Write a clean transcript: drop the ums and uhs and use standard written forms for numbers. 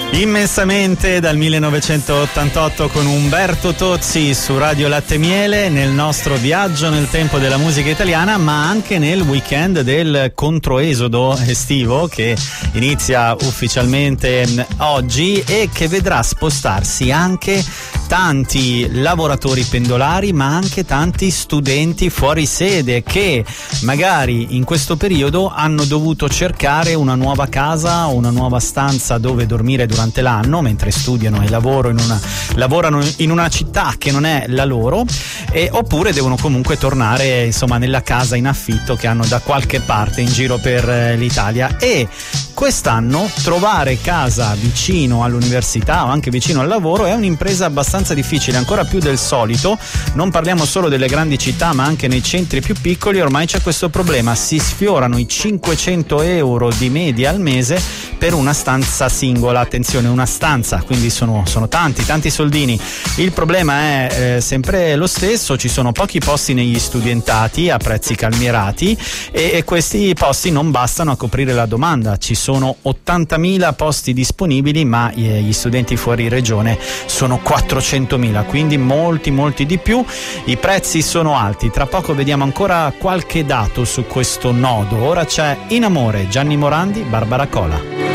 Immensamente dal 1988 con Umberto Tozzi su Radio Latte Miele, nel nostro viaggio nel tempo della musica italiana, ma anche nel weekend del controesodo estivo che inizia ufficialmente oggi e che vedrà spostarsi anche tanti lavoratori pendolari, ma anche tanti studenti fuori sede che magari in questo periodo hanno dovuto cercare una nuova casa o una nuova stanza dove dormire durante l'anno mentre studiano e lavorano in una città che non è la loro, oppure devono comunque tornare insomma nella casa in affitto che hanno da qualche parte in giro per l'Italia. E quest'anno trovare casa vicino all'università o anche vicino al lavoro è un'impresa abbastanza difficile, ancora più del solito. Non parliamo solo delle grandi città, ma anche nei centri più piccoli ormai c'è questo problema: si sfiorano i 500 euro di media al mese per una stanza singola. Attenzione, una stanza, quindi sono tanti soldini. Il problema è sempre lo stesso: ci sono pochi posti negli studentati a prezzi calmierati e questi posti non bastano a coprire la domanda. Ci sono 80.000 posti disponibili, ma gli studenti fuori regione sono 400.000, quindi molti di più. I prezzi sono alti. Tra poco vediamo ancora qualche dato su questo nodo. Ora c'è In Amore, Gianni Morandi, Barbara Cola.